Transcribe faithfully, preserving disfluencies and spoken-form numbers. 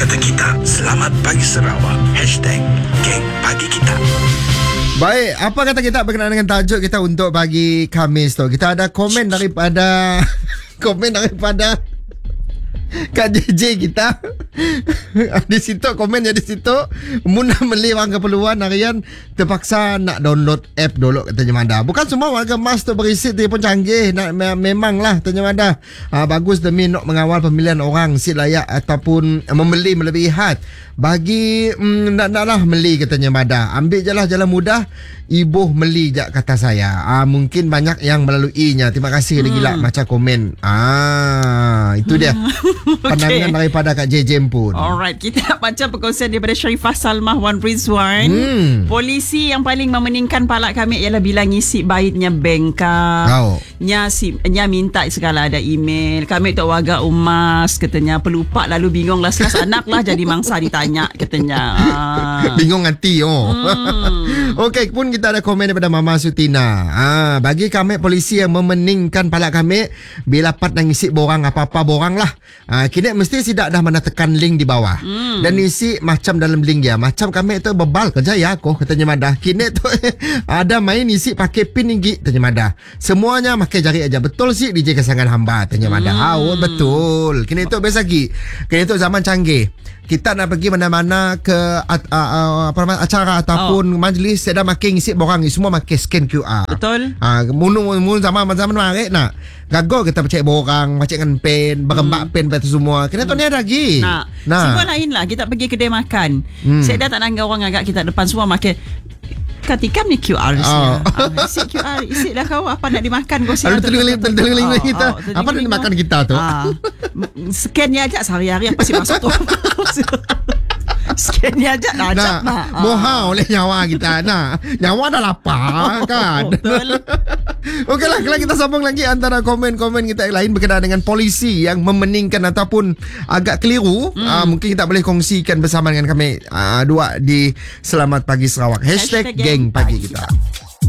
kata kita, Selamat Pagi Sarawak. Hashtag Geng Pagi Kita. Baik, apa kata kita berkenaan dengan tajuk kita untuk pagi Khamis tu? Kita ada komen daripada komen daripada Kak J J kita. Di situ komennya di situ, Muna beli wang keperluan harian terpaksa nak download app dulu katanya Manda. Bukan semua warga emas tu berisi telefon canggih. Nak me- memanglah tanya Manda. Ha, bagus demi nak mengawal pemilihan orang si layak ataupun membeli melebihi had. Bagi mm, nak naklah beli katanya Manda. Ambil je lah jalan mudah. Ibu beli je kata saya. Ah, mungkin banyak yang melaluinya. Terima kasih hmm. gila macam komen. Ah, itu dia. Pandangan okay. daripada Kak J J pun. Alright, kita nak baca perkongsian daripada Sharifah Salmah Wan Rizwan. Hmm. Polisi yang paling memeningkan palak kami ialah bila ngisi baitnya bengkak. Oh. Nya si nya minta segala ada email. Kami tu warga umas katanya pelupa lalu bingung las-las anak lah jadi mangsa ditanya katanya. Ah. Bingung hati oh. Hmm. Okey, pun kita ada komen daripada Mama Sutina. Ah, bagi kami polisi yang memeningkan palak kami bila pat nak ngisi borang apa-apa borang lah. Ah, kini mesti sidak dah mana tekan link di bawah. Hmm. Dan isi macam dalam link dia. Macam kami tu bebal kerja ya aku katanya Madah. Kini tu ada main isi pakai pin tinggi tanya Madah. Semuanya pakai jari aja. Betul sih D J kesangan hamba tanya Madah. Hmm. Oh, betul. Kini tu biasa lagi. Kini tu zaman canggih. Kita nak pergi mana-mana ke uh, uh, apa nama acara ataupun oh. majlis sedang makin ngisi borang ni semua makin scan Q R. Betul. Ah, uh, munu munu zaman zaman mari nak. Gagal kita percaya borang, macam dengan pen, berembak hmm. pen betul semua. Kena tu hmm. ni ada lagi. Nah. nah. Simpan lain lah kita pergi kedai makan. Hmm. Saya dah tak nangga orang agak kita depan semua makan katikam ni Q R isi. Oh. Uh, isi Q R isi lah kau apa nak dimakan kau siapa teling-teling kita. Apa nak dimakan kita tu? Uh, scan ni aja sehari-hari apa sih masuk tu. Scan ni aja dah ajak nak. Moha oleh nyawa kita. Nah, nyawa dah lapar kan. Betul. Okeylah, kalau kita sambung lagi antara komen-komen kita yang lain berkenaan dengan polisi yang memeningkan ataupun agak keliru, hmm. uh, mungkin kita boleh kongsikan bersama dengan kami uh, dua di Selamat Pagi Sarawak. Hashtag, Hashtag Geng Pagi Kita.